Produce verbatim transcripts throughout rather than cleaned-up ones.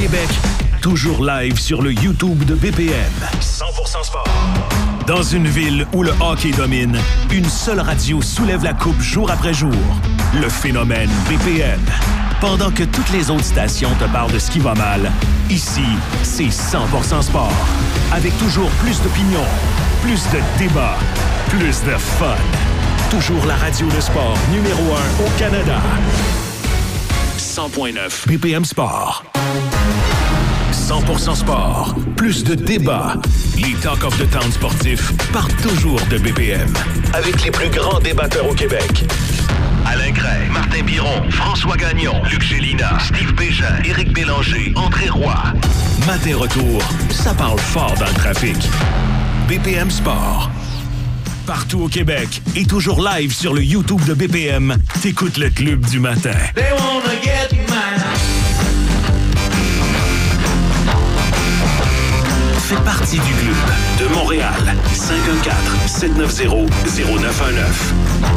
Québec, toujours live sur le YouTube de B P M. cent pour cent sport. Dans une ville où le hockey domine, une seule radio soulève la coupe jour après jour. Le phénomène B P M. Pendant que toutes les autres stations te parlent de ce qui va mal, ici, c'est cent pour cent sport. Avec toujours plus d'opinions, plus de débats, plus de fun. Toujours la radio de sport numéro un au Canada. cent point neuf B P M Sport. cent pour cent sport. Plus de débats. Les Talk of the Town sportifs partent toujours de B P M. Avec les plus grands débatteurs au Québec. Alain Gray, Martin Biron, François Gagnon, Luc Gélina, Steve Bégin, Éric Bélanger, André Roy. Matin retour, ça parle fort dans le trafic. B P M Sport. Partout au Québec et toujours live sur le YouTube de B P M, t'écoutes le Club du matin. They wanna get mine. Fais partie du club de Montréal. cinq un quatre, sept neuf zéro, zéro neuf un neuf.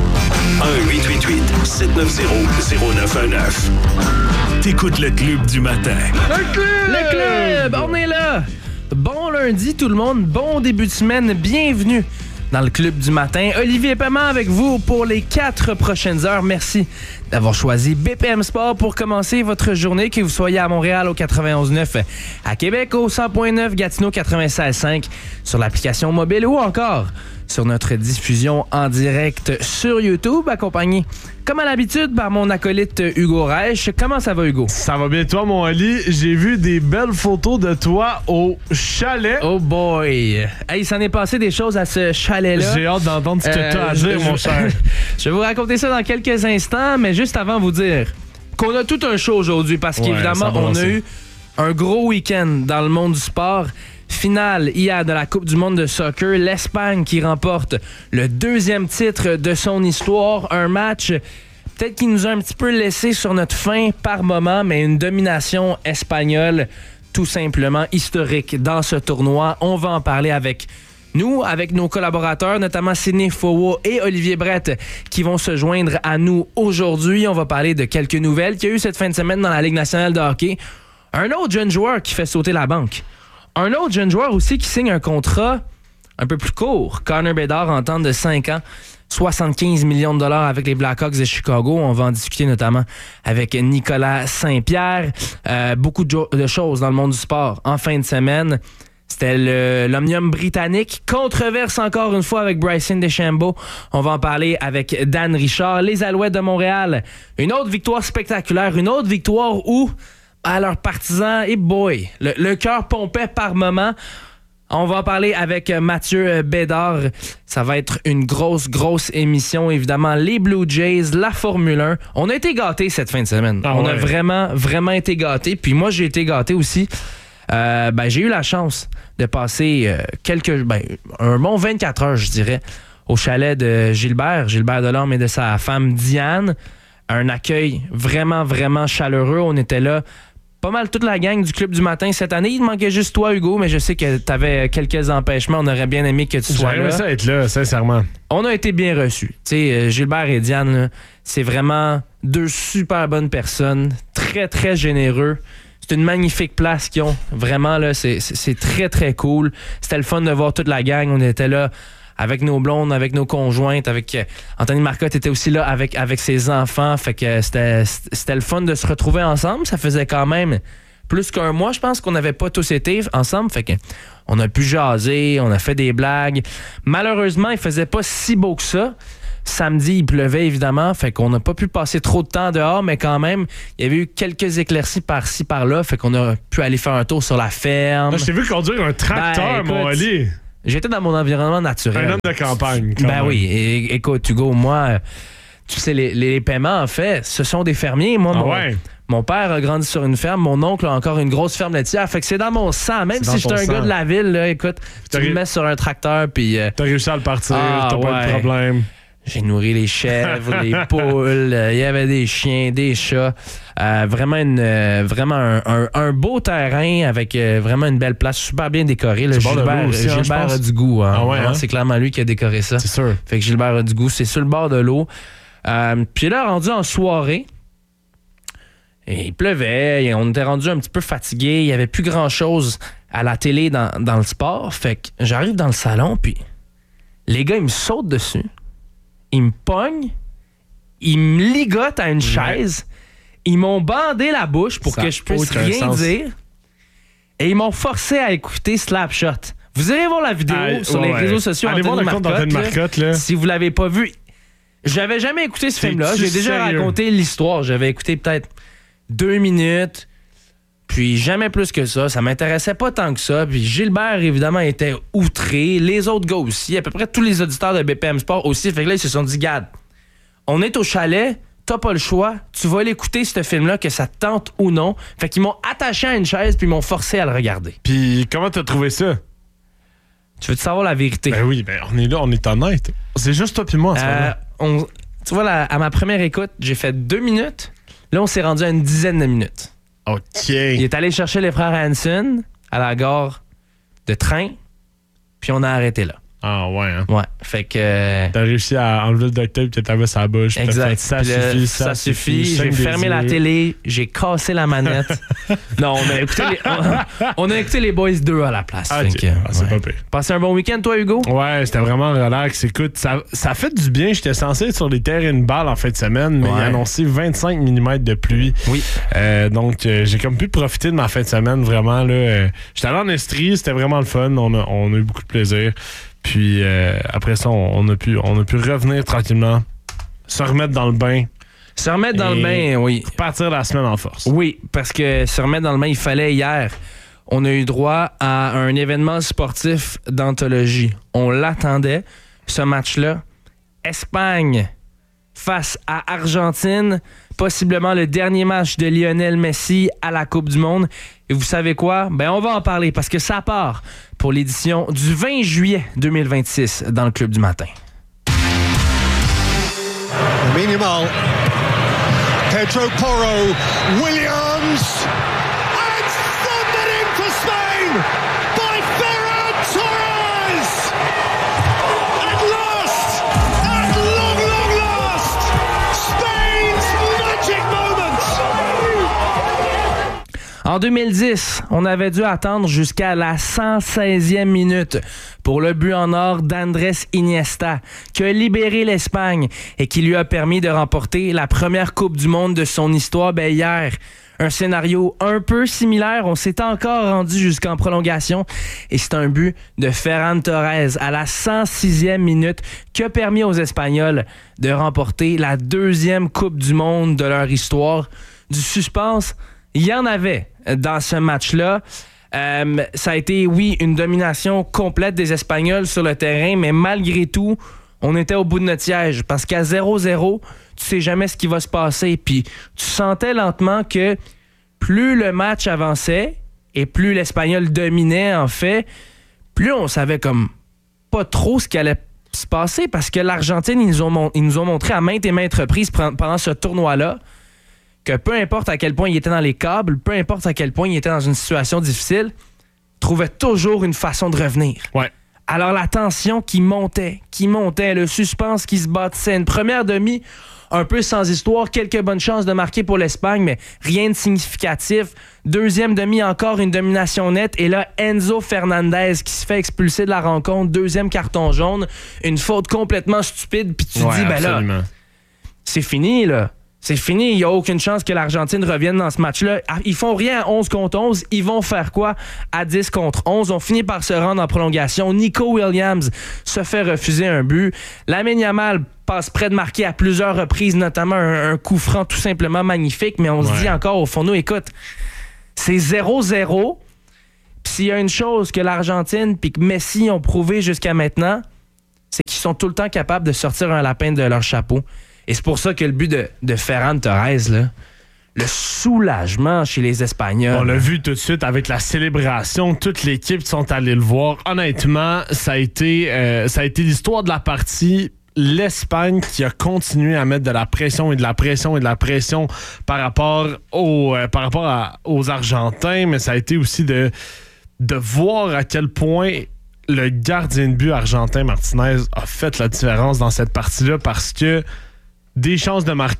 un huit huit huit, sept neuf zéro, zéro neuf un neuf. T'écoutes le Club du matin. Le club! Le club! On est là! Bon lundi tout le monde, bon début de semaine, bienvenue dans le Club du matin. Olivier Paiement avec vous pour les quatre prochaines heures. Merci d'avoir choisi B P M Sport pour commencer votre journée, que vous soyez à Montréal au quatre-vingt-onze neuf, à Québec au cent point neuf, Gatineau quatre-vingt-seize cinq, sur l'application mobile ou encore sur notre diffusion en direct sur YouTube, accompagné, comme à l'habitude, par mon acolyte Hugo Reich. Comment ça va, Hugo? Ça va bien, toi, mon Ali. J'ai vu des belles photos de toi au chalet. Oh boy! Hey, il s'en est passé des choses à ce chalet-là. J'ai hâte d'entendre ce que euh, tu as à dire, mon cher. Je vais vous raconter ça dans quelques instants, mais juste avant vous dire qu'on a tout un show aujourd'hui, parce ouais, qu'évidemment, on a eu un gros week-end dans le monde du sport. Finale hier de la Coupe du monde de soccer, l'Espagne qui remporte le deuxième titre de son histoire, un match peut-être qui nous a un petit peu laissé sur notre faim par moment, mais une domination espagnole tout simplement historique dans ce tournoi. On va en parler avec nous, avec nos collaborateurs, notamment Sidney Fowo et Olivier Brett, qui vont se joindre à nous aujourd'hui. On va parler de quelques nouvelles qu'il y a eu cette fin de semaine dans la Ligue nationale de hockey. Un autre jeune joueur qui fait sauter la banque. Un autre jeune joueur aussi qui signe un contrat un peu plus court. Connor Bedard, entente de cinq ans, soixante-quinze millions de dollars avec les Blackhawks de Chicago. On va en discuter notamment avec Nicolas Saint-Pierre. Euh, beaucoup de, jo- de choses dans le monde du sport en fin de semaine. C'était le, l'Omnium britannique. Controverse encore une fois avec Bryson DeChambeau. On va en parler avec Dan Richard. Les Alouettes de Montréal. Une autre victoire spectaculaire. Une autre victoire où... à leurs partisans, et boy, le, le cœur pompait par moment. On va en parler avec Mathieu Bédard. Ça va être une grosse, grosse émission. Évidemment, les Blue Jays, la Formule un. On a été gâtés cette fin de semaine. Ah on ouais. a vraiment, vraiment été gâtés. Puis moi, j'ai été gâté aussi. Euh, ben, j'ai eu la chance de passer euh, quelques, ben, un bon vingt-quatre heures, je dirais, au chalet de Gilbert, Gilbert Delorme et de sa femme Diane. Un accueil vraiment, vraiment chaleureux. On était là. Pas mal toute la gang du Club du matin cette année. Il manquait juste toi, Hugo, mais je sais que tu avais quelques empêchements. On aurait bien aimé que tu sois là. J'aimerais ça être là, sincèrement. On a été bien reçus. Tu sais, Gilbert et Diane, là, c'est vraiment deux super bonnes personnes, très, très généreux. C'est une magnifique place qu'ils ont. Vraiment, là, c'est, c'est, c'est très, très cool. C'était le fun de voir toute la gang. On était là avec nos blondes, avec nos conjointes, avec euh, Anthony Marcotte était aussi là avec, avec ses enfants. Fait que c'était, c'était le fun de se retrouver ensemble. Ça faisait quand même plus qu'un mois, je pense, qu'on n'avait pas tous été ensemble. Fait que on a pu jaser, on a fait des blagues. Malheureusement, il faisait pas si beau que ça. Samedi, il pleuvait évidemment, fait qu'on n'a pas pu passer trop de temps dehors, mais quand même, il y avait eu quelques éclaircies par-ci, par-là, fait qu'on a pu aller faire un tour sur la ferme. Là, je t'ai vu conduire un tracteur, ben, mon Ali. J'étais dans mon environnement naturel. Un homme de campagne. Ben même. oui. Et, écoute, Hugo, moi, tu sais, les, les paiements, en fait, ce sont des fermiers. Moi, ah mon, ouais. mon père a grandi sur une ferme. Mon oncle a encore une grosse ferme laitière. Fait que c'est dans mon sang. Même c'est si j'étais un sang. gars de la ville, là, écoute, tu me mets sur un tracteur, puis... Euh, t'as réussi à le partir, ah, t'as ouais. pas de problème. J'ai nourri les chèvres, les poules, il euh, y avait des chiens, des chats. Euh, vraiment une, euh, vraiment un, un, un beau terrain avec euh, vraiment une belle place, super bien décorée. Là. Gilbert, aussi, hein, Gilbert a du goût. Hein. Ah ouais, hein? C'est clairement lui qui a décoré ça. C'est sûr. Fait que Gilbert a du goût. C'est sur le bord de l'eau. Euh, Puis là, rendu en soirée, Et il pleuvait, et on était rendu un petit peu fatigué, il n'y avait plus grand-chose à la télé dans, dans le sport. Fait que j'arrive dans le salon, puis les gars, ils me sautent dessus, ils me pognent, ils me ligotent à une chaise, ils m'ont bandé la bouche pour Ça que je puisse rien sens. dire, et ils m'ont forcé à écouter Slapshot. Vous irez voir la vidéo ah, sur ouais, les réseaux sociaux. Allez voir le compte d'Anthony Marcotte. Là. Si vous l'avez pas vu, j'avais jamais écouté ce film-là. J'ai déjà sérieux? raconté l'histoire. J'avais écouté peut-être deux minutes, puis jamais plus que ça. Ça m'intéressait pas tant que ça. Puis Gilbert, évidemment, était outré. Les autres gars aussi. À peu près tous les auditeurs de B P M Sport aussi. Fait que là, ils se sont dit, Gad, on est au chalet, t'as pas le choix. Tu vas l'écouter, ce film-là, que ça te tente ou non. Fait qu'ils m'ont attaché à une chaise, puis ils m'ont forcé à le regarder. Puis comment t'as trouvé ça? Tu veux-tu savoir la vérité? Ben oui, ben on est là, on est honnête. C'est juste toi puis moi en ce euh, moment. On, tu vois, là, à ma première écoute, j'ai fait deux minutes. Là, on s'est rendu à une dizaine de minutes. OK. Il est allé chercher les frères Hanson à la gare de train, puis on a arrêté là. Ah ouais, hein? Ouais, fait que... Euh... T'as réussi à enlever le duct tape que t'avais sur la bouche. Exact. Fait, ça, le, suffit, ça, ça suffit, suffit. J'ai fermé la télé, j'ai cassé la manette. non, on a, écouté les, on, on a écouté les Boys deux à la place. Ah, okay. que, ah c'est ouais. pas pire. Passé un bon week-end, toi, Hugo? Ouais, c'était vraiment relax. Écoute, ça, ça fait du bien. J'étais censé être sur les terrains de balle en fin de semaine, mais ouais. il a annoncé vingt-cinq millimètres de pluie. Oui. Euh, donc, euh, j'ai comme pu profiter de ma fin de semaine, vraiment. Là, euh, j'étais allé en Estrie, c'était vraiment le fun. On a, on a eu beaucoup de plaisir. Puis euh, après ça, on, on, a pu, on a pu revenir tranquillement, se remettre dans le bain. Se remettre dans le bain, oui. Partir la semaine en force. Oui, parce que se remettre dans le bain, il fallait hier. On a eu droit à un événement sportif d'anthologie. On l'attendait, ce match-là. Espagne face à Argentine, possiblement le dernier match de Lionel Messi à la Coupe du Monde. Et vous savez quoi? Ben, on va en parler parce que ça part pour l'édition du vingt juillet deux mille vingt-six dans le Club du Matin. Minimal, Pedro Porro, Williams, and thundered in for Spain by Ferran Torres! At last, at long, long last, Spain's magic moment! En deux mille dix, on avait dû attendre jusqu'à la cent seizième minute pour le but en or d'Andrés Iniesta, qui a libéré l'Espagne et qui lui a permis de remporter la première Coupe du Monde de son histoire. Ben hier, un scénario un peu similaire. On s'est encore rendu jusqu'en prolongation et c'est un but de Ferran Torres à la cent sixième minute qui a permis aux Espagnols de remporter la deuxième Coupe du Monde de leur histoire. Du suspense, il y en avait dans ce match-là. Euh, ça a été, oui, une domination complète des Espagnols sur le terrain, mais malgré tout, on était au bout de notre siège parce qu'à zéro zéro, tu sais jamais ce qui va se passer. Puis tu sentais lentement que plus le match avançait et plus l'Espagnol dominait, en fait, plus on savait comme pas trop ce qui allait se passer parce que l'Argentine, ils nous ont, mon- ils nous ont montré à maintes et maintes reprises pendant ce tournoi-là que peu importe à quel point il était dans les câbles, peu importe à quel point il était dans une situation difficile, trouvait toujours une façon de revenir. Ouais. Alors la tension qui montait, qui montait, le suspense qui se bâtissait, une première demi un peu sans histoire, quelques bonnes chances de marquer pour l'Espagne, mais rien de significatif. Deuxième demi, encore une domination nette, et là, Enzo Fernandez qui se fait expulser de la rencontre, deuxième carton jaune, une faute complètement stupide, puis tu te ouais, dis, ben absolument. là, c'est fini, là. C'est fini, il n'y a aucune chance que l'Argentine revienne dans ce match-là. Ils font rien à onze contre onze, ils vont faire quoi à dix contre onze? On finit par se rendre en prolongation. Nico Williams se fait refuser un but. Lamine Yamal passe près de marquer à plusieurs reprises, notamment un, un coup franc tout simplement magnifique, mais on ouais. se dit encore au fond, nous, écoute, c'est zéro zéro. Puis s'il y a une chose que l'Argentine puis que Messi ont prouvé jusqu'à maintenant, c'est qu'ils sont tout le temps capables de sortir un lapin de leur chapeau. Et c'est pour ça que le but de, de Ferran Torres, là, le soulagement chez les Espagnols. On l'a vu tout de suite avec la célébration. Toute l'équipe sont allés le voir. Honnêtement, ça a été, euh, ça a été l'histoire de la partie. L'Espagne qui a continué à mettre de la pression et de la pression et de la pression par rapport, au, euh, par rapport à, aux Argentins. Mais ça a été aussi de, de voir à quel point le gardien de but argentin, Martinez, a fait la différence dans cette partie-là parce que des chances de marquer,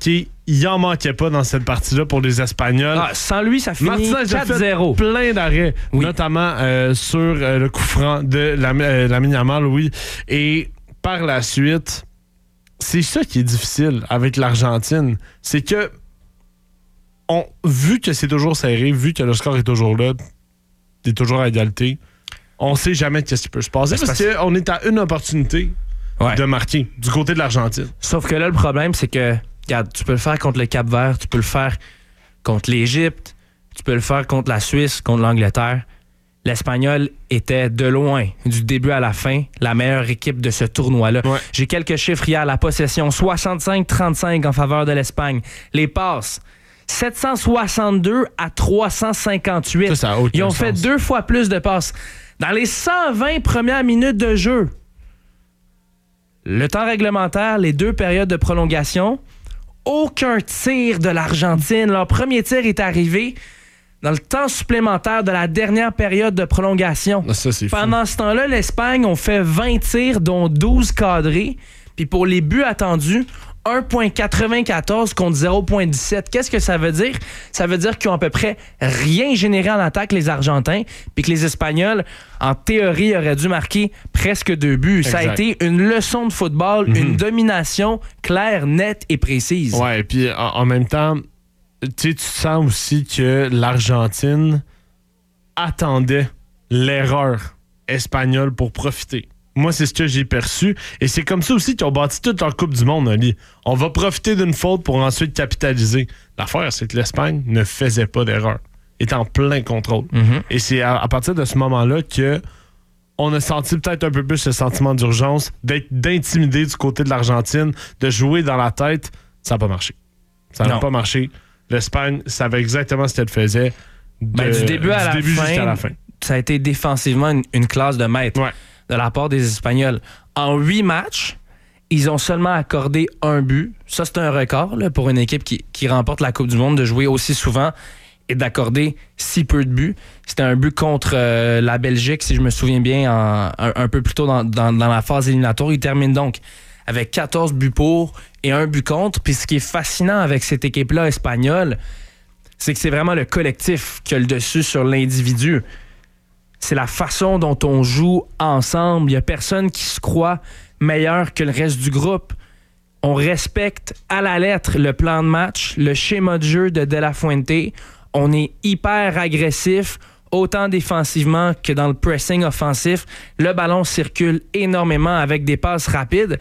il en manquait pas dans cette partie-là pour les Espagnols. Ah, sans lui, ça finit quatre zéro. Plein d'arrêts, oui. notamment euh, sur euh, le coup franc de la, euh, Lamine Yamal, oui. Et par la suite, c'est ça qui est difficile avec l'Argentine. C'est que, on, vu que c'est toujours serré, vu que le score est toujours là, t'es toujours à égalité, on sait jamais qu'est-ce qui peut se passer parce qu'on est à une opportunité ouais. de marquer du côté de l'Argentine. Sauf que là, le problème, c'est que regarde, tu peux le faire contre le Cap-Vert, tu peux le faire contre l'Égypte, tu peux le faire contre la Suisse, contre l'Angleterre. L'Espagnol était de loin, du début à la fin, la meilleure équipe de ce tournoi-là. Ouais. J'ai quelques chiffres hier. La possession, soixante-cinq trente-cinq en faveur de l'Espagne. Les passes, sept cent soixante-deux à trois cent cinquante-huit. Ça, ça a Ils ont sens. fait deux fois plus de passes. Dans les cent vingt premières minutes de jeu, le temps réglementaire, les deux périodes de prolongation, aucun tir de l'Argentine. Leur premier tir est arrivé dans le temps supplémentaire de la dernière période de prolongation. Ça, c'est Pendant fou. ce temps-là, l'Espagne ont fait vingt tirs, dont douze cadrés. Puis pour les buts attendus, un virgule quatre-vingt-quatorze contre zéro virgule dix-sept. Qu'est-ce que ça veut dire? Ça veut dire qu'ils ont à peu près rien généré en attaque, les Argentins, puis que les Espagnols, en théorie, auraient dû marquer presque deux buts. Exact. Ça a été une leçon de football, mm-hmm. une domination claire, nette et précise. Ouais, et puis en, en même temps, tu sens aussi que l'Argentine attendait l'erreur espagnole pour profiter. Moi, c'est ce que j'ai perçu. Et c'est comme ça aussi qu'ils ont bâti toute leur Coupe du Monde, Ali. On va profiter d'une faute pour ensuite capitaliser. L'affaire, c'est que l'Espagne ne faisait pas d'erreur. Elle était en plein contrôle. Mm-hmm. Et c'est à, à partir de ce moment-là que on a senti peut-être un peu plus ce sentiment d'urgence, d'être, d'intimider du côté de l'Argentine, de jouer dans la tête. Ça n'a pas marché. Ça n'a pas marché. L'Espagne savait exactement ce qu'elle faisait de, ben, du début, à, du la début fin, jusqu'à la fin. Ça a été défensivement une, une classe de maître. Ouais. De la part des Espagnols. En huit matchs, ils ont seulement accordé un but. Ça, c'est un record là, pour une équipe qui, qui remporte la Coupe du Monde de jouer aussi souvent et d'accorder si peu de buts. C'était un but contre euh, la Belgique, si je me souviens bien, en, un, un peu plus tôt dans, dans, dans la phase éliminatoire. Ils terminent donc avec quatorze buts pour et un but contre. Puis ce qui est fascinant avec cette équipe-là espagnole, c'est que c'est vraiment le collectif qui a le dessus sur l'individu. C'est la façon dont on joue ensemble. Il n'y a personne qui se croit meilleur que le reste du groupe. On respecte à la lettre le plan de match, le schéma de jeu de De La Fuente. On est hyper agressif, autant défensivement que dans le pressing offensif. Le ballon circule énormément avec des passes rapides.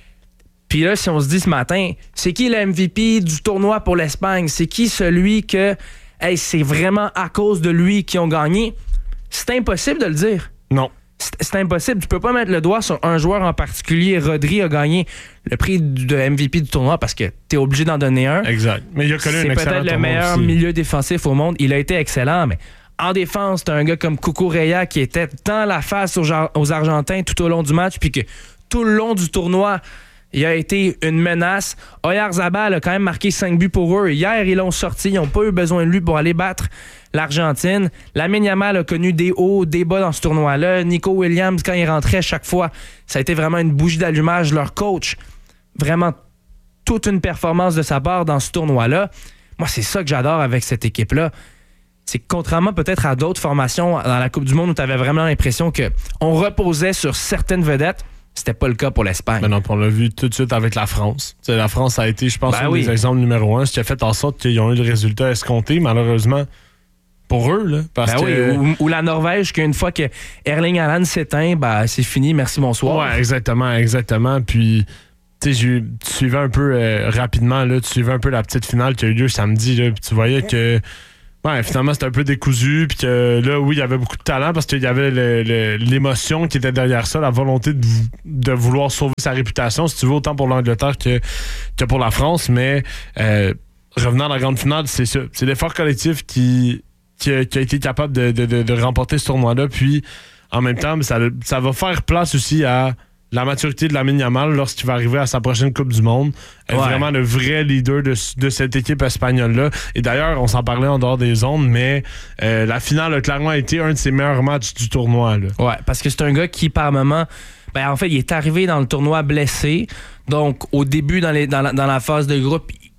Puis là, si on se dit ce matin, c'est qui le M V P du tournoi pour l'Espagne? C'est qui celui que hey, c'est vraiment à cause de lui qu'ils ont gagné? C'est impossible de le dire. Non. C'est, c'est impossible. Tu peux pas mettre le doigt sur un joueur en particulier. Rodri a gagné le prix de M V P du tournoi parce que t'es obligé d'en donner un. Exact. Mais il a connu un excellent C'est peut-être le meilleur aussi. milieu défensif au monde. Il a été excellent, mais en défense, t'as un gars comme Cucurella qui était dans la face aux, aux Argentins tout au long du match, puis que tout le long du tournoi, il a été une menace. Oyarzabal a quand même marqué cinq buts pour eux. Hier, ils l'ont sorti. Ils n'ont pas eu besoin de lui pour aller battre l'Argentine. Lamine Yamal a connu des hauts, des bas dans ce tournoi-là. Nico Williams, quand il rentrait chaque fois, ça a été vraiment une bougie d'allumage. Leur coach, vraiment toute une performance de sa part dans ce tournoi-là. Moi, c'est ça que j'adore avec cette équipe-là. C'est que contrairement peut-être à d'autres formations dans la Coupe du Monde où tu avais vraiment l'impression qu'on reposait sur certaines vedettes, c'était pas le cas pour l'Espagne. Ben non, on l'a vu tout de suite avec la France. T'sais, la France a été, je pense, ben un oui. des exemples numéro un, ce qui a fait en sorte qu'ils ont eu le résultat escompté, malheureusement, pour eux. Là, parce ben que... oui, ou, ou la Norvège, qu'une fois que Erling Haaland s'éteint, ben, c'est fini, merci, bonsoir. Ouais, exactement, exactement. Puis, tu sais, tu suivais un peu euh, rapidement, là, tu suivais un peu la petite finale qui a eu lieu samedi, là, puis tu voyais que ouais, finalement, c'était un peu décousu. Puis que là, oui, il y avait beaucoup de talent parce qu'il y avait le, le, l'émotion qui était derrière ça, la volonté de, de vouloir sauver sa réputation, si tu veux, autant pour l'Angleterre que, que pour la France. Mais euh, revenant à la grande finale, c'est ça. C'est l'effort collectif qui, qui, a, qui a été capable de, de, de, de remporter ce tournoi-là. Puis, en même temps, ça, ça va faire place aussi à la maturité de Lamine Yamal lorsqu'il va arriver à sa prochaine Coupe du Monde. Être ouais. vraiment le vrai leader de, de cette équipe espagnole-là. Et d'ailleurs, on s'en parlait en dehors des ondes, mais euh, la finale a clairement été un de ses meilleurs matchs du tournoi. Là. Ouais, parce que c'est un gars qui, par moment, ben, en fait, il est arrivé dans le tournoi blessé. Donc, au début, dans, les, dans, la, dans la phase de groupe,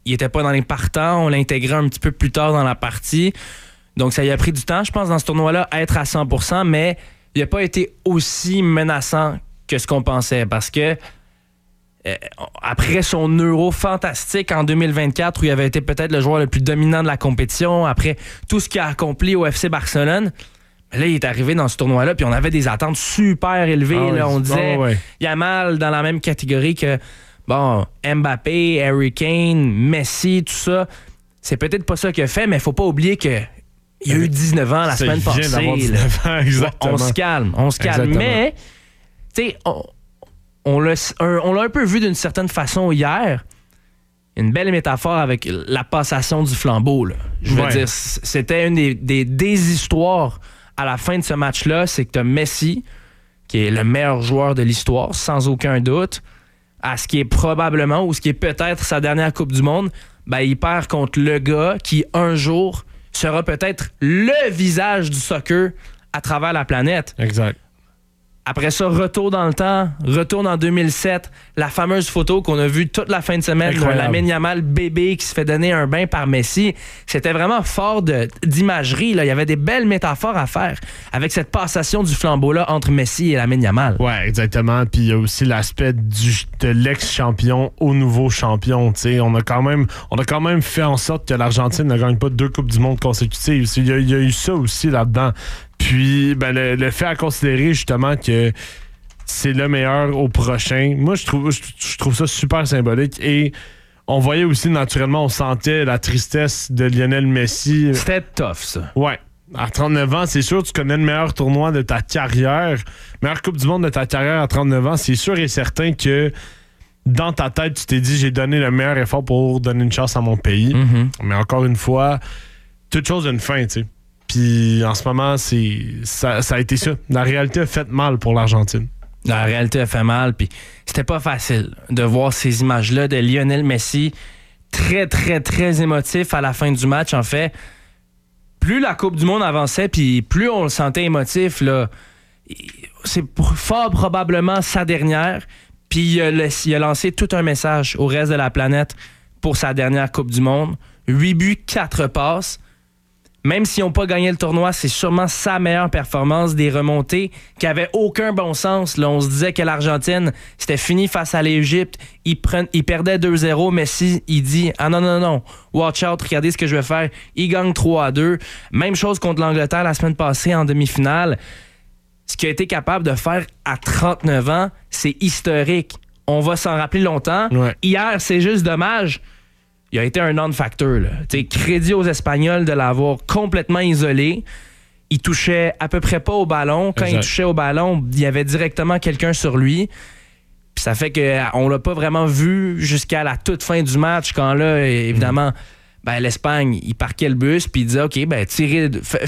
il était pas dans les partants. On l'a intégré un petit peu plus tard dans la partie. Donc, ça y a pris du temps, je pense, dans ce tournoi-là, à être à cent pour cent, mais il n'a pas été aussi menaçant que ce qu'on pensait parce que euh, après son euro fantastique en deux mille vingt-quatre où il avait été peut-être le joueur le plus dominant de la compétition, après tout ce qu'il a accompli au F C Barcelone, là, il est arrivé dans ce tournoi-là, puis on avait des attentes super élevées. Ah là, oui, on disait, oh ouais. Yamal dans la même catégorie que bon, Mbappé, Harry Kane, Messi, tout ça. C'est peut-être pas ça qu'il a fait, mais il faut pas oublier que il y a eu dix-neuf ans la ça, semaine passée. dix-neuf ans, exactement. On se calme, on se calme. Exactement. Mais, tu sais, on, on, l'a, un, on l'a un peu vu d'une certaine façon hier. Une belle métaphore avec la passation du flambeau. Là. Je veux ouais. dire, c'était une des, des, des histoires à la fin de ce match-là. C'est que tu as Messi, qui est le meilleur joueur de l'histoire, sans aucun doute, à ce qui est probablement, ou ce qui est peut-être sa dernière Coupe du Monde, ben, il perd contre le gars qui, un jour, sera peut-être le visage du soccer à travers la planète. Exact. Après ça, retour dans le temps, retourne en deux mille sept, la fameuse photo qu'on a vue toute la fin de semaine de Lamine Yamal bébé qui se fait donner un bain par Messi. C'était vraiment fort de, d'imagerie. Là. Il y avait des belles métaphores à faire avec cette passation du flambeau-là entre Messi et Lamine Yamal. Ouais, exactement. Puis il y a aussi l'aspect du, de l'ex-champion au nouveau champion. T'sais. On a quand même, on a quand même fait en sorte que l'Argentine ne gagne pas deux Coupes du Monde consécutives. Il y a, il y a eu ça aussi là-dedans. Puis, ben, le, le fait à considérer justement que c'est le meilleur au prochain, moi, je trouve, je, je trouve ça super symbolique. Et on voyait aussi, naturellement, on sentait la tristesse de Lionel Messi. C'était tough, ça. Ouais. À trente-neuf ans, c'est sûr, tu connais le meilleur tournoi de ta carrière. Meilleure Coupe du Monde de ta carrière à trente-neuf ans, c'est sûr et certain que dans ta tête, tu t'es dit, j'ai donné le meilleur effort pour donner une chance à mon pays. Mm-hmm. Mais encore une fois, toute chose a une fin, tu sais. Puis en ce moment, c'est ça, ça a été ça. La réalité a fait mal pour l'Argentine. La réalité a fait mal, puis c'était pas facile de voir ces images-là de Lionel Messi très, très, très émotif à la fin du match. En fait, plus la Coupe du Monde avançait, puis plus on le sentait émotif, là, c'est fort probablement sa dernière. Puis il a, il a lancé tout un message au reste de la planète pour sa dernière Coupe du Monde. huit buts, quatre passes. Même s'ils n'ont pas gagné le tournoi, c'est sûrement sa meilleure performance, des remontées qui n'avaient aucun bon sens. Là, on se disait que l'Argentine, c'était fini face à l'Égypte. Ils, prennent, ils perdaient deux zéro. Messi, il dit « Ah non, non, non, watch out, regardez ce que je vais faire. » Il gagne trois à deux. Même chose contre l'Angleterre la semaine passée en demi-finale. Ce qu'il a été capable de faire à trente-neuf ans, c'est historique. On va s'en rappeler longtemps. Ouais. Hier, c'est juste dommage. Il a été un non-factor. Crédit aux Espagnols de l'avoir complètement isolé. Il touchait à peu près pas au ballon. Quand exact. Il touchait au ballon, il y avait directement quelqu'un sur lui. Puis ça fait qu'on l'a pas vraiment vu jusqu'à la toute fin du match, quand là, évidemment, mmh. ben, l'Espagne, il parquait le bus, puis il disait, OK, ben, tirez...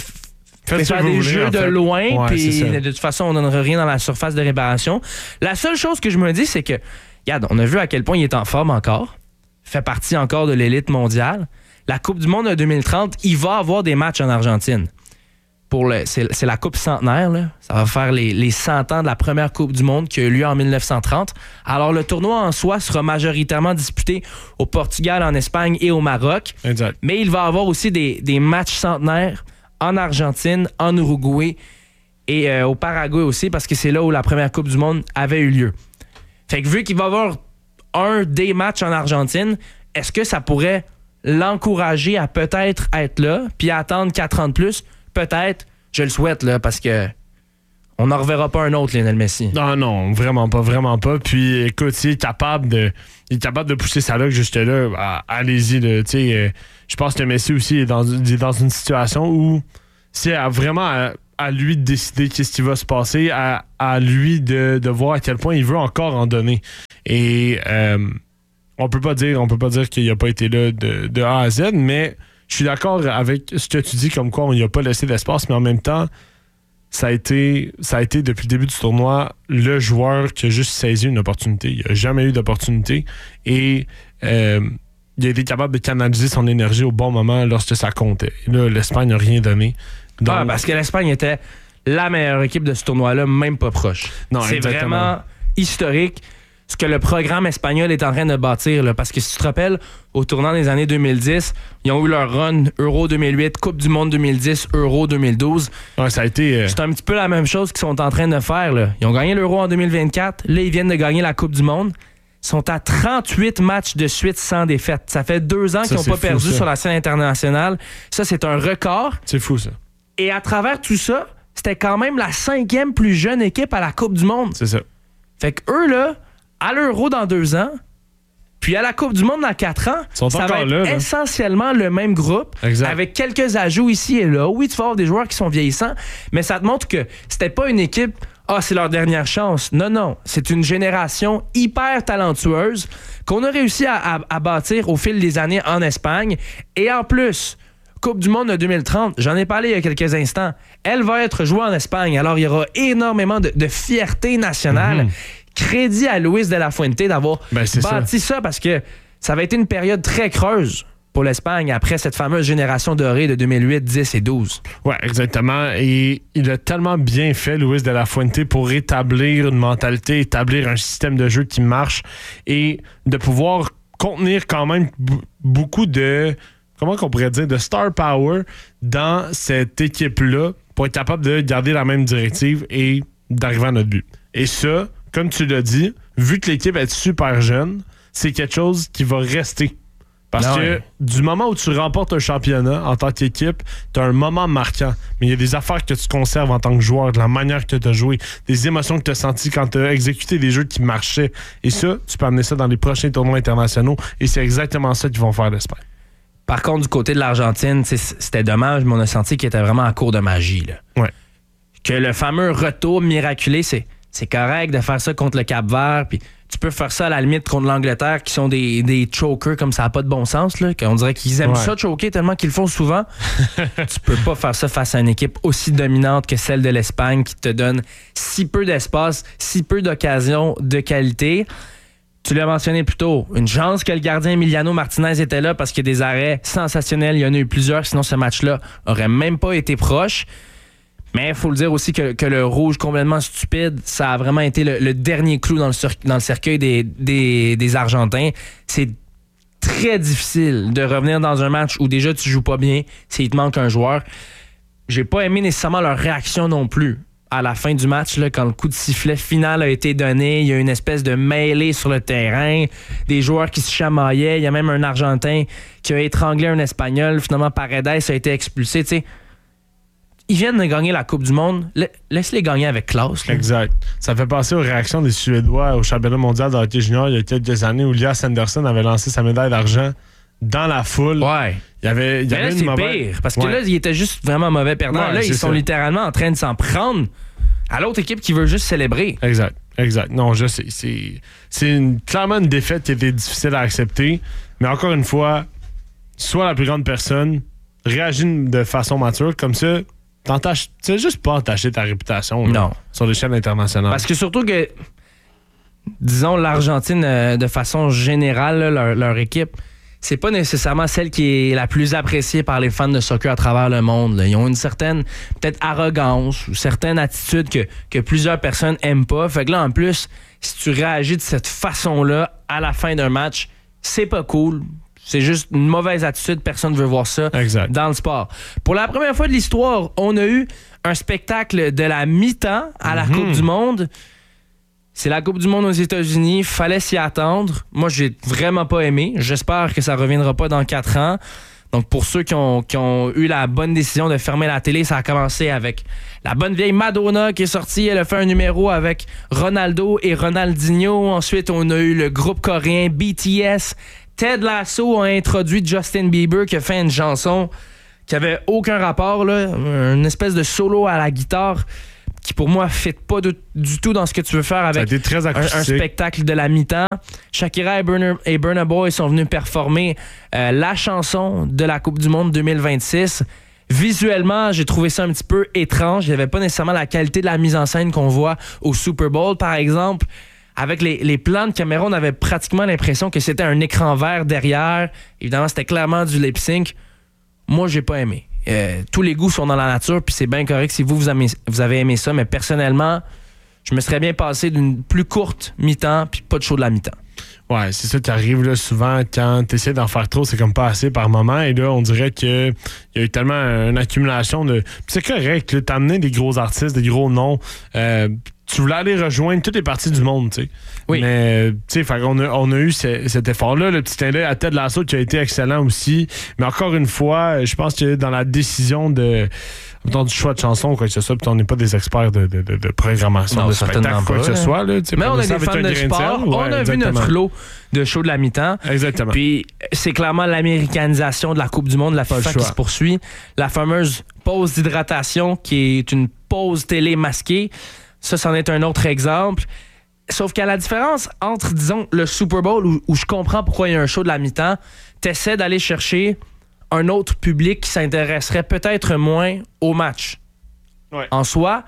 Faites faire des voulez, jeux de fait. Loin, puis ouais, de toute façon, on donnera rien dans la surface de réparation. La seule chose que je me dis, c'est que, regarde, on a vu à quel point il est en forme encore. Fait partie encore de l'élite mondiale. La Coupe du Monde de deux mille trente, il va avoir des matchs en Argentine. Pour le, c'est, c'est la Coupe centenaire. Là. Ça va faire les, les cent ans de la première Coupe du Monde qui a eu lieu en dix-neuf cent trente. Alors, le tournoi en soi sera majoritairement disputé au Portugal, en Espagne et au Maroc. Exact. Mais il va avoir aussi des, des matchs centenaires en Argentine, en Uruguay et euh, au Paraguay aussi, parce que c'est là où la première Coupe du Monde avait eu lieu. Fait que vu qu'il va y avoir un des matchs en Argentine, est-ce que ça pourrait l'encourager à peut-être être là puis à attendre quatre ans de plus? Peut-être. Je le souhaite, là, parce que on n'en reverra pas un autre, Lionel Messi. Non, non, vraiment pas, vraiment pas. Puis, écoute, il est capable de, il est capable de pousser sa luck juste là. Ah, allez-y, là. Tu sais, euh, je pense que Messi aussi est dans, est dans une situation où c'est à, vraiment à, à lui de décider qu'est-ce qui va se passer, à, à lui de, de voir à quel point il veut encore en donner. Et euh, on peut pas dire, on peut pas dire qu'il n'a pas été là de, de A à Z, mais je suis d'accord avec ce que tu dis, comme quoi on n'y a pas laissé d'espace, mais en même temps, ça a été, ça a été depuis le début du tournoi le joueur qui a juste saisi une opportunité. Il n'a jamais eu d'opportunité et euh, il a été capable de canaliser son énergie au bon moment lorsque ça comptait. Là, l'Espagne n'a rien donné. Donc, ah, parce que l'Espagne était la meilleure équipe de ce tournoi-là, même pas proche. Non, c'est exactement. Vraiment historique. ce que le programme espagnol est en train de bâtir. Là, parce que si tu te rappelles, au tournant des années deux mille dix, ils ont eu leur run Euro deux mille huit, Coupe du Monde deux mille dix, Euro deux mille douze. Ouais, ça a été... Euh... C'est un petit peu la même chose qu'ils sont en train de faire. Là. Ils ont gagné l'Euro en deux mille vingt-quatre. Là, ils viennent de gagner la Coupe du Monde. Ils sont à trente-huit matchs de suite sans défaite. Ça fait deux ans ça, qu'ils n'ont pas fou, perdu ça. Sur la scène internationale. Ça, c'est un record. C'est fou, ça. Et à travers tout ça, c'était quand même la cinquième plus jeune équipe à la Coupe du Monde. C'est ça. Fait qu'eux, là, à l'Euro dans deux ans, puis à la Coupe du Monde dans quatre ans, ça va être là, essentiellement le même groupe, exact. Avec quelques ajouts ici et là. Oui, tu vas avoir des joueurs qui sont vieillissants, mais ça te montre que c'était pas une équipe... Ah, c'est leur dernière chance. Non, non. C'est une génération hyper talentueuse qu'on a réussi à, à, à bâtir au fil des années en Espagne. Et en plus, Coupe du Monde de deux mille trente, j'en ai parlé il y a quelques instants, elle va être jouée en Espagne. Alors, il y aura énormément de, de fierté nationale. Mm-hmm. Crédit à Luis de la Fuente d'avoir ben, bâti ça. ça parce que ça avait été une période très creuse pour l'Espagne après cette fameuse génération dorée de deux mille huit, dix et douze. Oui, exactement. Et il a tellement bien fait, Luis de la Fuente, pour établir une mentalité, établir un système de jeu qui marche et de pouvoir contenir quand même b- beaucoup de, comment qu'on pourrait dire, de star power dans cette équipe-là pour être capable de garder la même directive et d'arriver à notre but. Et ça, comme tu l'as dit, vu que l'équipe est super jeune, c'est quelque chose qui va rester. Parce non, que ouais. du moment où tu remportes un championnat en tant qu'équipe, tu as un moment marquant. Mais il y a des affaires que tu conserves en tant que joueur, de la manière que tu as joué, des émotions que tu as senties quand tu as exécuté des jeux qui marchaient. Et ça, tu peux amener ça dans les prochains tournois internationaux. Et c'est exactement ça qu'ils vont faire l'Espagne. Par contre, du côté de l'Argentine, c'était dommage, mais on a senti qu'il était vraiment en cours de magie. Là. Ouais. Que le fameux retour miraculé, c'est, c'est correct de faire ça contre le Cap-Vert, puis tu peux faire ça à la limite contre l'Angleterre qui sont des, des chokers comme ça n'a pas de bon sens. Là, qu'on dirait qu'ils aiment ouais. ça choker tellement qu'ils le font souvent. Tu peux pas faire ça face à une équipe aussi dominante que celle de l'Espagne qui te donne si peu d'espace, si peu d'occasions de qualité. Tu l'as mentionné plus tôt, une chance que le gardien Emiliano Martinez était là parce qu'il y a des arrêts sensationnels. Il y en a eu plusieurs, sinon ce match-là aurait même pas été proche. Mais il faut le dire aussi que, que le rouge complètement stupide, ça a vraiment été le, le dernier clou dans le, cer- dans le cercueil des, des, des Argentins. C'est très difficile de revenir dans un match où déjà tu joues pas bien, s'il te manque un joueur. J'ai pas aimé nécessairement leur réaction non plus. À la fin du match, là, quand le coup de sifflet final a été donné, il y a une espèce de mêlée sur le terrain, des joueurs qui se chamaillaient. Il y a même un Argentin qui a étranglé un Espagnol. Finalement, Paredes a été expulsé. Tu sais, ils viennent de gagner la Coupe du Monde. Laisse-les gagner avec classe. Là. Exact. Ça fait penser aux réactions des Suédois au championnat mondial de hockey junior il y a quelques années où Lias Andersson avait lancé sa médaille d'argent dans la foule. Ouais. Il y avait, il y Mais avait là, une c'est mauvaise... pire. Parce que ouais. là, ils étaient juste vraiment mauvais perdants. Ouais, là, ils sont ça. littéralement en train de s'en prendre à l'autre équipe qui veut juste célébrer. Exact. Exact. Non, je sais. C'est, c'est une, clairement une défaite qui était difficile à accepter. Mais encore une fois, sois la plus grande personne, réagis de façon mature. Comme ça, t'entaches, tu sais juste pas entacher ta réputation là, non. sur l'échelle internationale. Parce que surtout que, disons, l'Argentine, euh, de façon générale, là, leur, leur équipe, c'est pas nécessairement celle qui est la plus appréciée par les fans de soccer à travers le monde. Là. Ils ont une certaine, peut-être, arrogance ou certaines attitudes que, que plusieurs personnes aiment pas. Fait que là, en plus, si tu réagis de cette façon-là à la fin d'un match, c'est pas cool. C'est juste une mauvaise attitude. Personne ne veut voir ça exact. Dans le sport. Pour la première fois de l'histoire, on a eu un spectacle de la mi-temps à la mm-hmm. Coupe du Monde. C'est la Coupe du Monde aux États-Unis. Fallait s'y attendre. Moi, j'ai vraiment pas aimé. J'espère que ça reviendra pas dans quatre ans. Donc, pour ceux qui ont, qui ont eu la bonne décision de fermer la télé, ça a commencé avec la bonne vieille Madonna qui est sortie. Elle a fait un numéro avec Ronaldo et Ronaldinho. Ensuite, on a eu le groupe coréen B T S. Ted Lasso a introduit Justin Bieber qui a fait une chanson qui avait aucun rapport, là, une espèce de solo à la guitare qui pour moi ne fit pas de, du tout dans ce que tu veux faire avec très un, un spectacle de la mi-temps. Shakira et Burna, et Burna Boy sont venus performer euh, la chanson de la Coupe du Monde deux mille vingt-six. Visuellement, j'ai trouvé ça un petit peu étrange. Il n'y avait pas nécessairement la qualité de la mise en scène qu'on voit au Super Bowl, par exemple. Avec les, les plans de caméra, on avait pratiquement l'impression que c'était un écran vert derrière. Évidemment, c'était clairement du lip-sync. Moi, j'ai pas aimé. Euh, tous les goûts sont dans la nature, puis c'est bien correct si vous, vous, aimez, vous avez aimé ça, mais personnellement, je me serais bien passé d'une plus courte mi-temps puis pas de show de la mi-temps. Ouais, c'est ça qui arrive là, souvent quand tu essaies d'en faire trop, c'est comme pas assez par moment. Et là, on dirait qu'il y a eu tellement une accumulation de. Puis c'est correct, là, t'as amené des gros artistes, des gros noms. Euh, tu voulais aller rejoindre toutes les parties du monde, tu sais. Oui. Mais, tu sais, on a, on a eu ce, cet effort-là. Le petit clin d'œil à Ted Lasso qui a été excellent aussi. Mais encore une fois, je pense que dans la décision de. Mettons, du choix de chansons ou quoi que ce soit, puis on n'est pas des experts de, de, de, de programmation, non, de spectacle, quoi que ce soit. Là, mais on est des fans de sport. Ouais, on a exactement. vu notre lot de show de la mi-temps. Exactement. Puis c'est clairement l'américanisation de la Coupe du Monde, la FIFA qui se poursuit. La fameuse pause d'hydratation qui est une pause télé masquée. Ça, c'en est un autre exemple. Sauf qu'à la différence entre, disons, le Super Bowl où, où je comprends pourquoi il y a un show de la mi-temps, t'essaies d'aller chercher un autre public qui s'intéresserait peut-être moins au match. Ouais. En soi,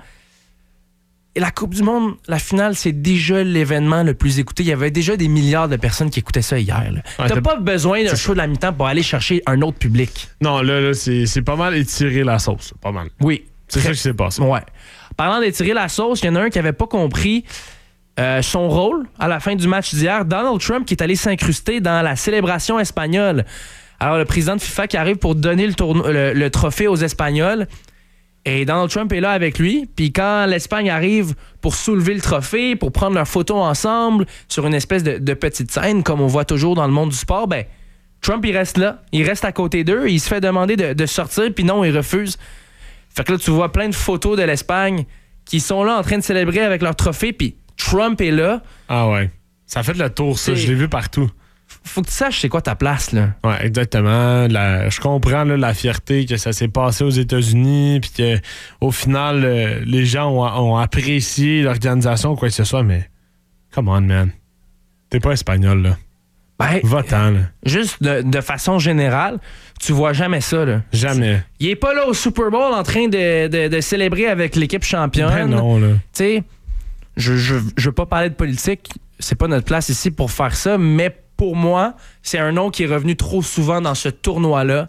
et la Coupe du Monde, la finale, c'est déjà l'événement le plus écouté. Il y avait déjà des milliards de personnes qui écoutaient ça hier. Là. Ouais, t'as, t'as pas besoin d'un show de la mi-temps pour aller chercher un autre public. Non, là, là c'est, c'est pas mal étirer la sauce. Pas mal. Oui. C'est très... ça qui s'est passé. Ouais. Parlant d'étirer la sauce, il y en a un qui avait pas compris euh, son rôle à la fin du match d'hier. Donald Trump qui est allé s'incruster dans la célébration espagnole. Alors, le président de FIFA qui arrive pour donner le, tourno- le, le trophée aux Espagnols. Et Donald Trump est là avec lui. Puis quand l'Espagne arrive pour soulever le trophée, pour prendre leur photo ensemble sur une espèce de, de petite scène, comme on voit toujours dans le monde du sport, ben Trump, il reste là. Il reste à côté d'eux. Il se fait demander de, de sortir, puis non, il refuse. Fait que là, tu vois plein de photos de l'Espagne qui sont là en train de célébrer avec leur trophée, puis Trump est là. Ah ouais. Ça a fait le tour, ça. C'est... Je l'ai vu partout. Faut que tu saches c'est quoi ta place, là. Ouais, exactement. La, je comprends là, la fierté que ça s'est passé aux États-Unis, puis qu'au final, euh, les gens ont, ont apprécié l'organisation ou quoi que ce soit, mais come on, man. T'es pas espagnol, là. Ben, Va-t'en, là. Juste de, de façon générale, tu vois jamais ça, là. Jamais. Il est pas là au Super Bowl en train de, de, de célébrer avec l'équipe championne. Ben non, là. Tu sais, je, je, je veux pas parler de politique, c'est pas notre place ici pour faire ça, mais pour moi, c'est un nom qui est revenu trop souvent dans ce tournoi-là.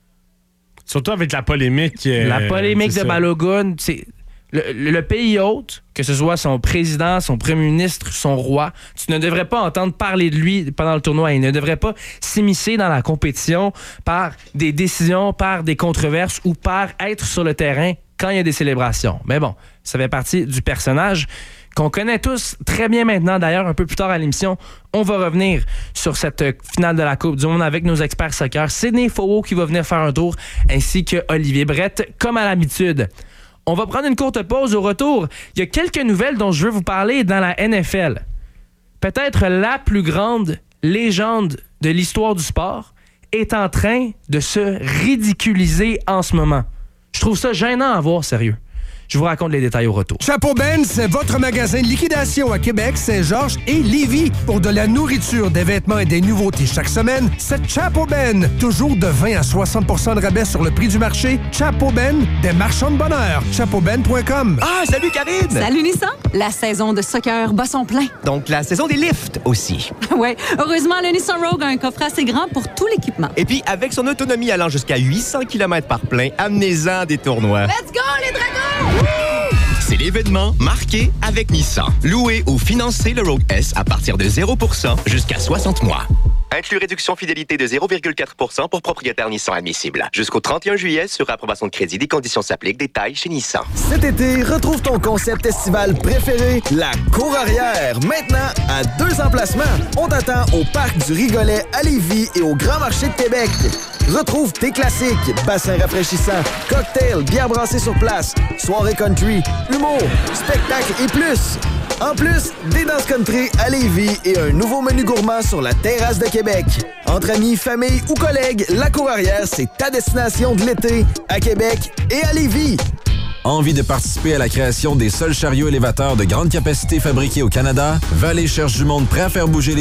Surtout avec la polémique. Euh, la polémique de Balogun, c'est le, le pays hôte, que ce soit son président, son premier ministre, son roi, tu ne devrais pas entendre parler de lui pendant le tournoi. Il ne devrait pas s'immiscer dans la compétition par des décisions, par des controverses ou par être sur le terrain quand il y a des célébrations. Mais bon, ça fait partie du personnage qu'on connaît tous très bien maintenant. D'ailleurs, un peu plus tard à l'émission, on va revenir sur cette finale de la Coupe du Monde avec nos experts soccer. Sidney Fowell qui va venir faire un tour, ainsi que Olivier Brett, comme à l'habitude. On va prendre une courte pause. Au retour, il y a quelques nouvelles dont je veux vous parler dans la N F L. Peut-être la plus grande légende de l'histoire du sport est en train de se ridiculiser en ce moment. Je trouve ça gênant à voir, sérieux. Je vous raconte les détails au retour. Chapeau Ben, c'est votre magasin de liquidation à Québec, Saint-Georges et Lévis. Pour de la nourriture, des vêtements et des nouveautés chaque semaine, c'est Chapeau Ben. Toujours de vingt à soixante pour cent de rabais sur le prix du marché. Chapeau Ben, des marchands de bonheur. chapeau ben point com. Ah, salut Karine! Salut Nissan! La saison de soccer bat son plein. Donc la saison des lifts aussi. Ouais, heureusement, le Nissan Rogue a un coffre assez grand pour tout l'équipement. Et puis, avec son autonomie allant jusqu'à huit cents kilomètres par plein, amenez-en des tournois. Let's go, les dragons! C'est l'événement marqué avec Nissan. Louez ou financez le Rogue S à partir de zéro pour cent jusqu'à soixante mois. Inclus réduction fidélité de zéro virgule quatre pour cent pour propriétaire Nissan admissible. Jusqu'au trente et un juillet, sur approbation de crédit, des conditions s'appliquent. Détails chez Nissan. Cet été, retrouve ton concept estival préféré, la Cour Arrière. Maintenant, à deux emplacements. On t'attend au Parc du Rigolet à Lévis et au Grand Marché de Québec. Retrouve tes classiques, bassins rafraîchissants, cocktails, bière brassée sur place, soirée country, humour, spectacle et plus. En plus, des danses country à Lévis et un nouveau menu gourmand sur la terrasse de Québec. Entre amis, famille ou collègues, la Cour Arrière, c'est ta destination de l'été à Québec et à Lévis. Envie de participer à la création des seuls chariots élévateurs de grande capacité fabriqués au Canada? Vallée cherche du monde prêt à faire bouger les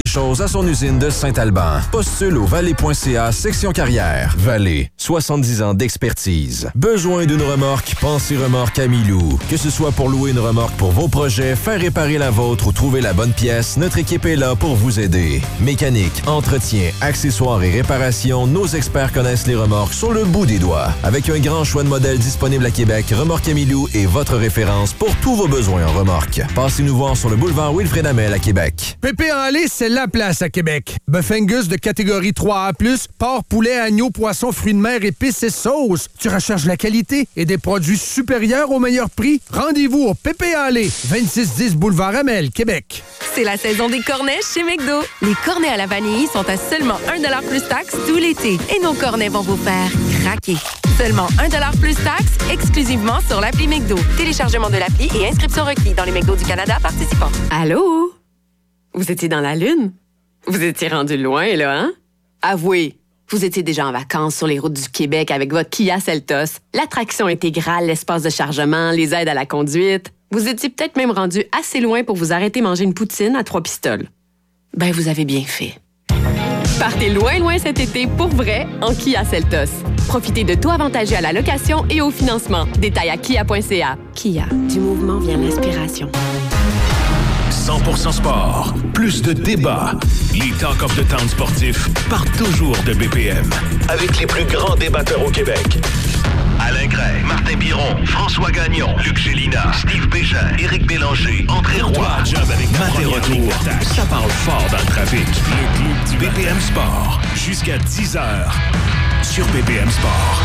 choses à son usine de Saint-Alban. Postule au vallée.ca section carrière. Vallée, soixante-dix ans d'expertise. Besoin d'une remorque? Pensez Remorque Amilou. Que ce soit pour louer une remorque pour vos projets, faire réparer la vôtre ou trouver la bonne pièce, notre équipe est là pour vous aider. Mécanique, entretien, accessoires et réparations, nos experts connaissent les remorques sur le bout des doigts. Avec un grand choix de modèles disponibles à Québec, Remorque Amilou est votre référence pour tous vos besoins en remorque. Passez-nous voir sur le boulevard Wilfrid Hamel à Québec. Pépé en lait, c'est la place à Québec. Bœuf Angus de catégorie trois A plus, porc, poulet, agneau, poisson, fruits de mer, épices et sauces. Tu recherches la qualité et des produits supérieurs au meilleur prix? Rendez-vous au Pépé en lait, vingt-six dix boulevard Hamel, Québec. C'est la saison des cornets chez McDo. Les cornets à la vanille sont à seulement un dollar plus taxe tout l'été. Et nos cornets vont vous faire craquer. Seulement un dollar plus taxe, exclusivement sur l'appli McDo. Téléchargement de l'appli et inscription requis dans les McDo du Canada participants. Allô? Vous étiez dans la Lune? Vous étiez rendu loin, là, hein? Avouez, vous étiez déjà en vacances sur les routes du Québec avec votre Kia Seltos, l'attraction intégrale, l'espace de chargement, les aides à la conduite. Vous étiez peut-être même rendu assez loin pour vous arrêter manger une poutine à trois pistoles. Ben, vous avez bien fait. Partez loin, loin cet été pour vrai en Kia Seltos. Profitez de taux avantageux à la location et au financement. Détails à kia point c a. Kia, du mouvement vient l'inspiration. cent pour cent sport, plus de débats. Les Talk of the Town sportifs partent toujours de B P M. Avec les plus grands débatteurs au Québec. Alain Gray, Martin Biron, François Gagnon, Luc Gélina, Steve Bégin, Éric Bélanger, André Roy, Job avec Matt et Retour. Ça parle fort dans le trafic. Le club du B P M Sport. Jusqu'à dix heures sur B P M Sport.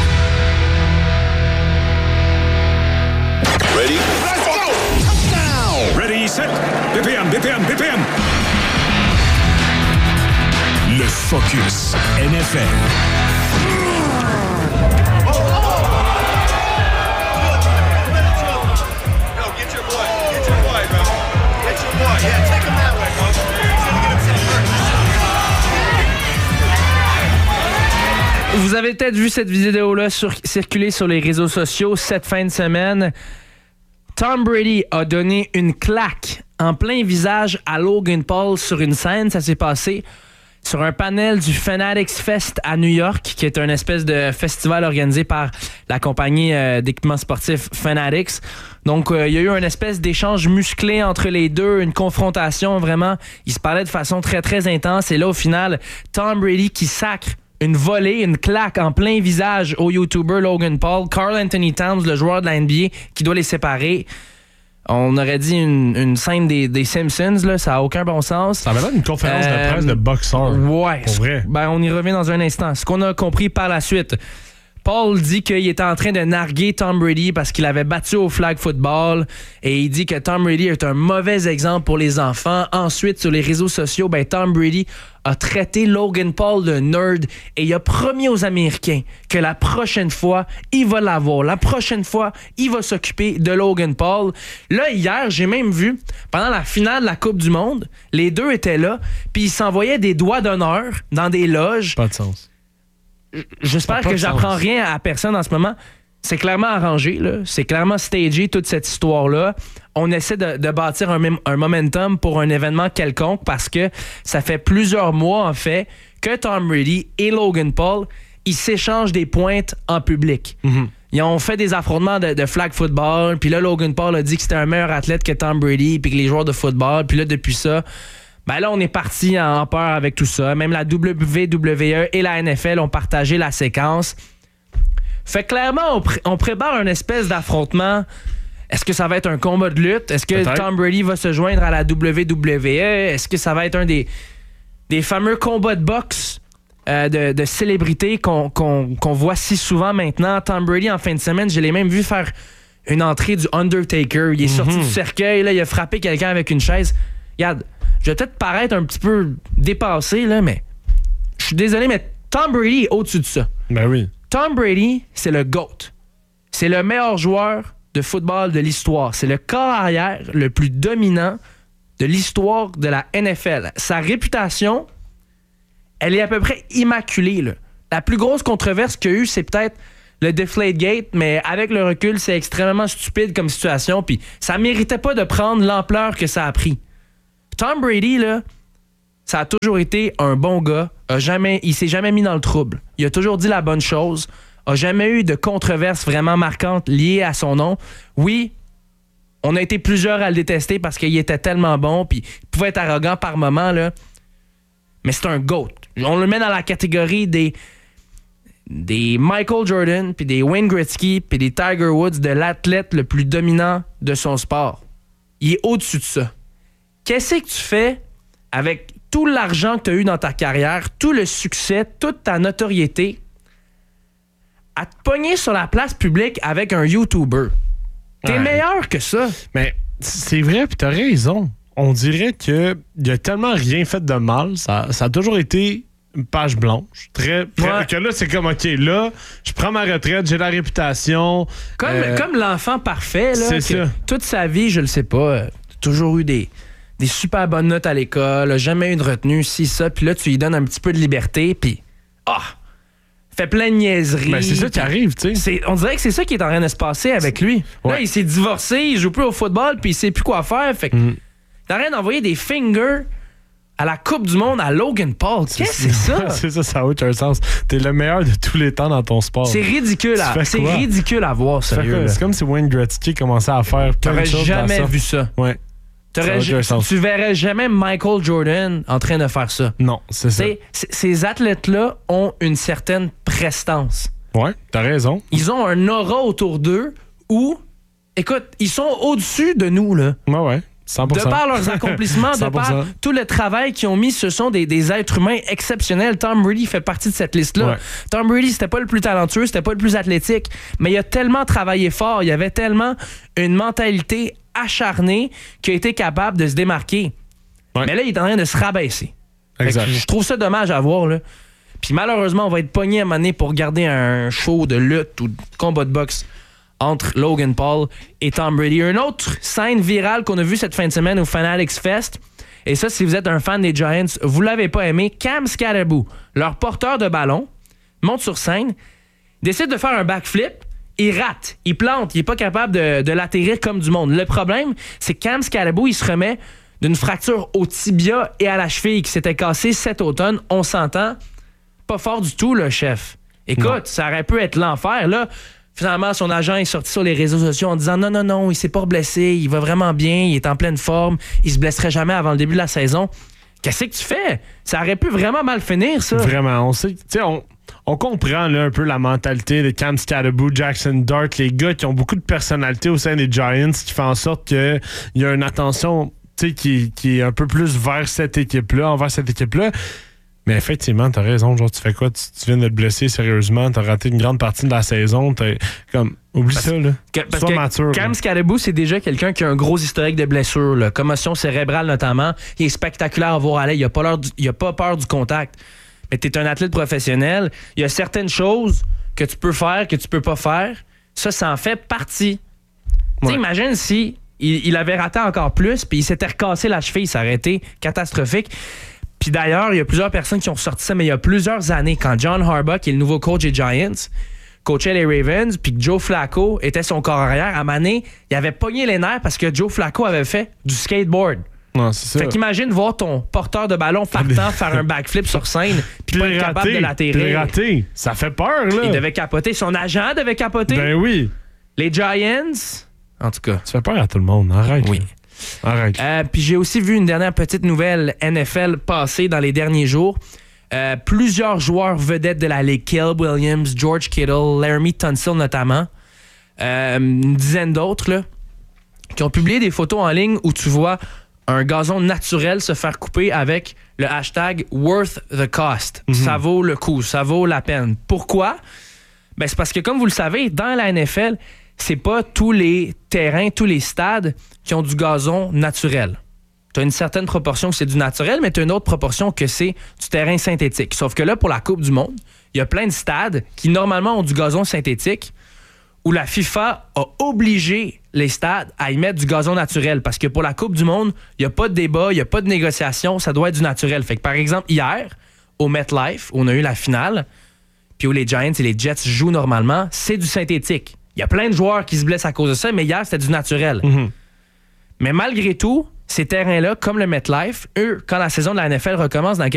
Ready? Let's go! Ready, set, B P M, B P M, B P M. Le Focus N F L. Vous avez peut-être vu cette vidéo-là sur, circuler sur les réseaux sociaux cette fin de semaine. Tom Brady a donné une claque en plein visage à Logan Paul sur une scène. Ça s'est passé sur un panel du Fanatics Fest à New York, qui est une espèce de festival organisé par la compagnie euh, d'équipements sportifs Fanatics. Donc, euh, il y a eu une espèce d'échange musclé entre les deux, une confrontation vraiment. Ils se parlaient de façon très, très intense. Et là, au final, Tom Brady qui sacre une volée, une claque en plein visage au YouTuber Logan Paul, Karl Anthony Towns, le joueur de la N B A, qui doit les séparer. On aurait dit une, une scène des, des Simpsons, là, ça n'a aucun bon sens. Ça avait l'air d'une conférence euh, de presse de boxeur. Ouais. Pour vrai. Ben, on y revient dans un instant. Ce qu'on a compris par la suite, Paul dit qu'il était en train de narguer Tom Brady parce qu'il avait battu au flag football et il dit que Tom Brady est un mauvais exemple pour les enfants. Ensuite, sur les réseaux sociaux, ben, Tom Brady a traité Logan Paul de nerd et il a promis aux Américains que la prochaine fois, il va l'avoir. La prochaine fois, il va s'occuper de Logan Paul. Là, hier, j'ai même vu, pendant la finale de la Coupe du Monde, les deux étaient là, puis ils s'envoyaient des doigts d'honneur dans des loges. Pas de sens. J'espère que j'apprends rien à personne en ce moment. C'est clairement arrangé, là. C'est clairement stagé, toute cette histoire-là. On essaie de, de bâtir un, un momentum pour un événement quelconque parce que ça fait plusieurs mois, en fait, que Tom Brady et Logan Paul, ils s'échangent des pointes en public. Mm-hmm. Ils ont fait des affrontements de, de flag football, puis là, Logan Paul a dit que c'était un meilleur athlète que Tom Brady, puis que les joueurs de football, puis là, depuis ça... Ben là, on est parti en peur avec tout ça. Même la W W E et la N F L ont partagé la séquence. Fait clairement, on, pr- on prépare une espèce d'affrontement. Est-ce que ça va être un combat de lutte? Est-ce que Peut-être. Tom Brady va se joindre à la W W E? Est-ce que ça va être un des, des fameux combats de boxe euh, de, de célébrités qu'on, qu'on, qu'on voit si souvent maintenant? Tom Brady, en fin de semaine, je l'ai même vu faire une entrée du Undertaker. Il est mm-hmm. sorti du cercueil, là, il a frappé quelqu'un avec une chaise. Regarde, je vais peut-être paraître un petit peu dépassé, là, mais je suis désolé, mais Tom Brady est au-dessus de ça. Ben oui. Tom Brady, c'est le GOAT. C'est le meilleur joueur de football de l'histoire. C'est le corps arrière le plus dominant de l'histoire de la N F L. Sa réputation, elle est à peu près immaculée, là. La plus grosse controverse qu'il y a eu, c'est peut-être le Deflategate, mais avec le recul, c'est extrêmement stupide comme situation, puis ça méritait pas de prendre l'ampleur que ça a pris. Tom Brady, là, ça a toujours été un bon gars. A jamais, il s'est jamais mis dans le trouble. Il a toujours dit la bonne chose. A jamais eu de controverses vraiment marquantes liées à son nom. Oui, on a été plusieurs à le détester parce qu'il était tellement bon puis il pouvait être arrogant par moments, là. Mais c'est un GOAT. On le met dans la catégorie des, des Michael Jordan, puis des Wayne Gretzky, puis des Tiger Woods, de l'athlète le plus dominant de son sport. Il est au-dessus de ça. Qu'est-ce que tu fais avec tout l'argent que tu as eu dans ta carrière, tout le succès, toute ta notoriété, à te pogner sur la place publique avec un YouTuber? T'es ouais. meilleur que ça. Mais c'est vrai, puis t'as raison. On dirait qu'il a tellement rien fait de mal. Ça, ça a toujours été une page blanche. Très, très ouais. Que là, c'est comme, OK, là, je prends ma retraite, j'ai la réputation. Comme, euh, comme l'enfant parfait, là. C'est ça. Toute sa vie, je le sais pas, toujours eu des, des super bonnes notes à l'école, jamais eu de retenue, ci, ça. Puis là, tu lui donnes un petit peu de liberté, puis ah! Fait plein de niaiseries. Ben, c'est ça qui arrive, tu sais. On dirait que c'est ça qui est en train de se passer avec lui. Ouais. Là, il s'est divorcé, il joue plus au football, puis il sait plus quoi faire. Fait que mm. t'as rien d'envoyer des fingers à la Coupe du Monde à Logan Paul. Qu'est-ce que c'est ça? C'est ça, ça a aucun sens. T'es le meilleur de tous les temps dans ton sport. C'est ridicule à, c'est ridicule à voir, sérieux. C'est comme si Wayne Gretzky commençait à faire plein de choses. T'aurais jamais vu ça. Ouais. Ja- tu verrais jamais Michael Jordan en train de faire ça. Non, c'est ça. C- ces athlètes-là ont une certaine prestance. Ouais, t'as raison. Ils ont un aura autour d'eux où, écoute, ils sont au-dessus de nous, là. Ouais, ouais. cent pour cent. De par leurs accomplissements, de par tout le travail qu'ils ont mis, ce sont des, des êtres humains exceptionnels. Tom Brady fait partie de cette liste-là. Ouais. Tom Brady, c'était pas le plus talentueux, c'était pas le plus athlétique, mais il a tellement travaillé fort, il avait tellement une mentalité acharnée qu'il a été capable de se démarquer. Ouais. Mais là, il est en train de se rabaisser. Exact. Je trouve ça dommage à voir, là. Puis malheureusement, on va être pogné à un moment donné pour regarder un show de lutte ou de combat de boxe entre Logan Paul et Tom Brady. Une autre scène virale qu'on a vue cette fin de semaine au Fanatics Fest, et ça, si vous êtes un fan des Giants, vous l'avez pas aimé, Cam Scatterboo, leur porteur de ballon, monte sur scène, décide de faire un backflip, il rate, il plante, il est pas capable de, de l'atterrir comme du monde. Le problème, c'est que Cam Scatterboo, il se remet d'une fracture au tibia et à la cheville qui s'était cassée cet automne. On s'entend, pas fort du tout, le chef. Écoute, non. Ça aurait pu être l'enfer, là. Finalement, son agent est sorti sur les réseaux sociaux en disant non, non, non, il s'est pas blessé, il va vraiment bien, il est en pleine forme, il se blesserait jamais avant le début de la saison. Qu'est-ce que tu fais? Ça aurait pu vraiment mal finir, ça. Vraiment, on sait, tu sais, on, on comprend là, un peu la mentalité de Cam Scatterboo, Jackson Dart, les gars qui ont beaucoup de personnalité au sein des Giants, qui fait en sorte qu'il y a une attention qui, qui est un peu plus vers cette équipe-là, envers cette équipe-là. Mais effectivement, t'as raison. Genre, tu fais quoi? Tu, tu viens de te blesser sérieusement, t'as raté une grande partie de la saison. T'as, comme, oublie parce, ça, là. Que, parce Sois que mature. Cam Scatterboo, c'est déjà quelqu'un qui a un gros historique de blessures, là. Commotion cérébrale notamment. Il est spectaculaire à voir aller. Il a pas, du, il a pas peur du contact. Mais t'es un athlète professionnel. Il y a certaines choses que tu peux faire, que tu peux pas faire. Ça, ça en fait partie. Ouais. Tu imagine si il, il avait raté encore plus, puis il s'était recassé la cheville. Ça aurait été catastrophique. Puis d'ailleurs, il y a plusieurs personnes qui ont sorti ça, mais il y a plusieurs années, quand John Harbaugh, qui est le nouveau coach des Giants, coachait les Ravens, puis que Joe Flacco était son corps arrière, à un moment donné, il avait pogné les nerfs parce que Joe Flacco avait fait du skateboard. Non, c'est ça. Fait qu'imagine voir ton porteur de ballon partant faire un backflip sur scène, puis pas être capable de l'atterrir. Raté. Ça fait peur, là. Il devait capoter. Son agent devait capoter. Ben oui. Les Giants, en tout cas. Tu fais peur à tout le monde. Arrête. Oui. Là. Arrête. Euh, puis j'ai aussi vu une dernière petite nouvelle N F L passer dans les derniers jours. Euh, plusieurs joueurs vedettes de la Ligue, Caleb Williams, George Kittle, Laramie Tunsil notamment, euh, une dizaine d'autres, là, qui ont publié des photos en ligne où tu vois un gazon naturel se faire couper avec le hashtag worth the cost. Mm-hmm. Ça vaut le coup, ça vaut la peine. Pourquoi? Ben, c'est parce que, comme vous le savez, dans la N F L, c'est pas tous les terrains, tous les stades qui ont du gazon naturel. Tu as une certaine proportion que c'est du naturel, mais tu as une autre proportion que c'est du terrain synthétique. Sauf que là, pour la Coupe du Monde, il y a plein de stades qui, normalement, ont du gazon synthétique où la FIFA a obligé les stades à y mettre du gazon naturel. Parce que pour la Coupe du Monde, il n'y a pas de débat, il n'y a pas de négociation, ça doit être du naturel. Fait que, par exemple, hier, au MetLife, où on a eu la finale, puis où les Giants et les Jets jouent normalement, c'est du synthétique. Il y a plein de joueurs qui se blessent à cause de ça, mais hier, c'était du naturel. Mm-hmm. Mais malgré tout, ces terrains-là, comme le MetLife, eux, quand la saison de la N F L recommence dans